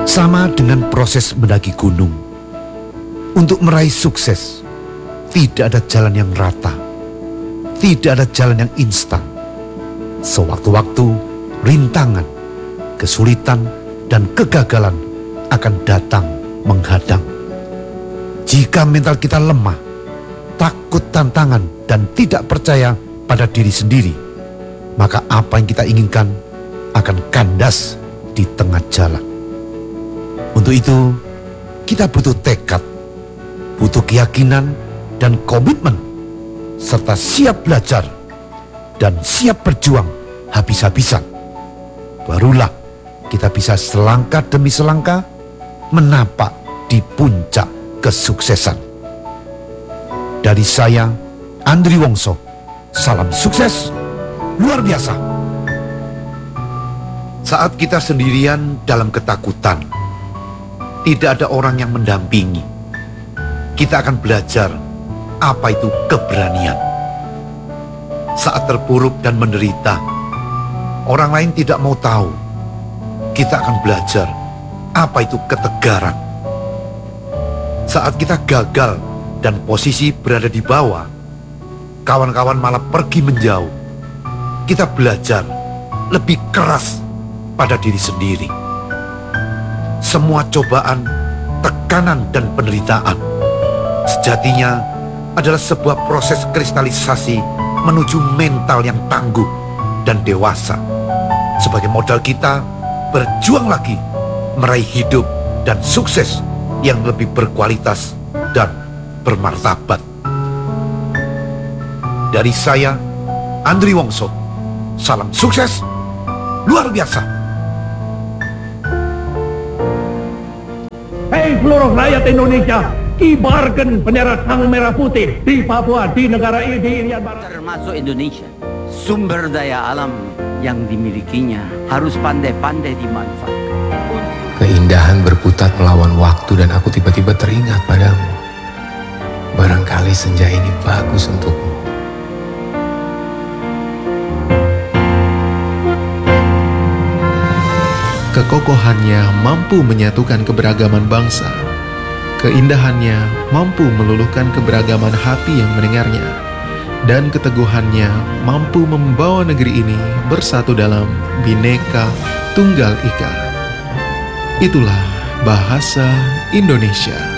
Sama dengan proses mendaki gunung. Untuk meraih sukses, tidak ada jalan yang rata. Tidak ada jalan yang instan. Sewaktu-waktu, rintangan, kesulitan, dan kegagalan akan datang menghadang. Jika mental kita lemah, takut tantangan, dan tidak percaya pada diri sendiri, maka apa yang kita inginkan akan kandas di tengah jalan. Untuk itu, kita butuh tekad, butuh keyakinan dan komitmen, serta siap belajar dan siap berjuang habis-habisan. Barulah kita bisa selangkah demi selangkah menapak di puncak kesuksesan. Dari saya, Andri Wongso, salam sukses luar biasa. Saat kita sendirian dalam ketakutan, tidak ada orang yang mendampingi, kita akan belajar apa itu keberanian. Saat terpuruk dan menderita, orang lain tidak mau tahu, kita akan belajar apa itu ketegaran. Saat kita gagal dan posisi berada di bawah, kawan-kawan malah pergi menjauh, kita belajar lebih keras pada diri sendiri. Semua cobaan, tekanan, dan penderitaan sejatinya adalah sebuah proses kristalisasi menuju mental yang tangguh dan dewasa. Sebagai modal kita berjuang lagi meraih hidup dan sukses yang lebih berkualitas dan bermartabat. Dari saya, Andri Wongso, salam sukses luar biasa. Hei seluruh rakyat Indonesia, kibarkan bendera sang merah putih di Papua, di negara ini, di Irian Barat. Termasuk Indonesia, sumber daya alam yang dimilikinya harus pandai-pandai dimanfaatkan. Keindahan berputar melawan waktu dan aku tiba-tiba teringat padamu. Barangkali senja ini bagus untukmu. Kekokohannya mampu menyatukan keberagaman bangsa. Keindahannya mampu meluluhkan keberagaman hati yang mendengarnya. Dan keteguhannya mampu membawa negeri ini bersatu dalam Bhinneka Tunggal Ika. Itulah bahasa Indonesia.